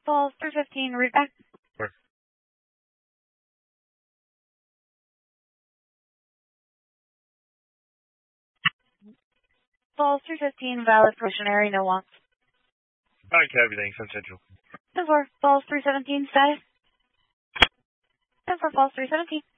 Falls 315, read back. Falls 315, valid probationary, no wants. Alright, everything, Sun Central. 10-4, Falls 317, status. 10-4, Falls 317.